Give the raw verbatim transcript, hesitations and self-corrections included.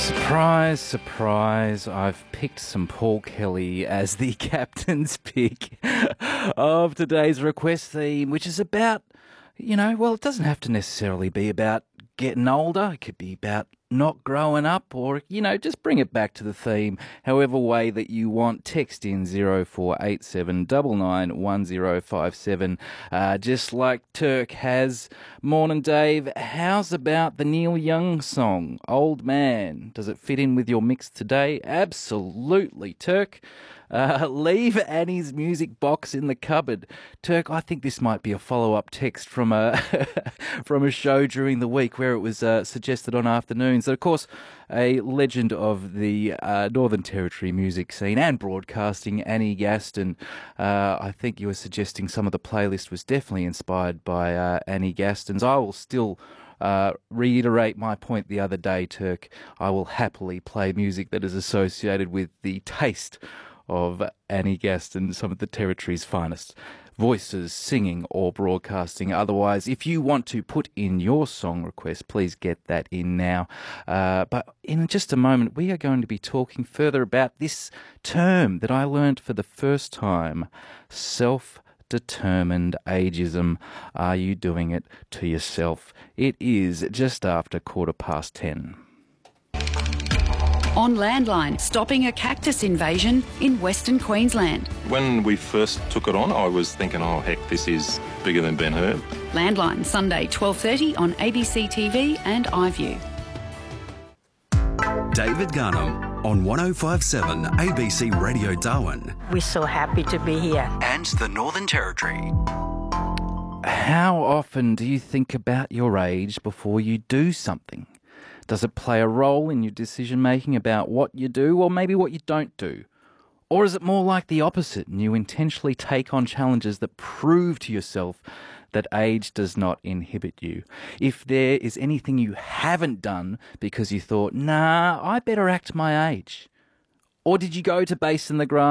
Surprise, surprise, I've picked some Paul Kelly as the captain's pick of today's request theme, which is about, you know, well, it doesn't have to necessarily be about getting older. It could be about not growing up, or, you know, just bring it back to the theme however way that you want. Text in zero four eight seven nine nine one zero five seven, uh, just like Turk has. Morning, Dave. How's about the Neil Young song, Old Man? Does it fit in with your mix today? Absolutely, Turk. Uh, leave Annie's music box in the cupboard. Turk, I think this might be a follow-up text from a from a show during the week where it was uh, suggested on afternoons that, of course, a legend of the uh, Northern Territory music scene and broadcasting, Annie Gaston. Uh, I think you were suggesting some of the playlist was definitely inspired by uh, Annie Gaston's. I will still Uh, reiterate my point the other day, Turk. I will happily play music that is associated with the taste of Annie Gaston, some of the Territory's finest voices, singing or broadcasting. Otherwise, if you want to put in your song request, please get that in now. Uh, but in just a moment, we are going to be talking further about this term that I learned for the first time, self determined ageism. Are you doing it to yourself? It is just after quarter past ten. On Landline, stopping a cactus invasion in Western Queensland. When we first took it on, I was thinking, oh, heck, this is bigger than Ben Hur. Landline, Sunday, twelve thirty on A B C T V and iView. David Garnham on one oh five seven A B C Radio Darwin. We're so happy to be here. And the Northern Territory. How often do you think about your age before you do something? Does it play a role in your decision-making about what you do or maybe what you don't do? Or is it more like the opposite and you intentionally take on challenges that prove to yourself that age does not inhibit you? If there is anything you haven't done because you thought, nah, I better act my age. Or did you go to Base in the Grass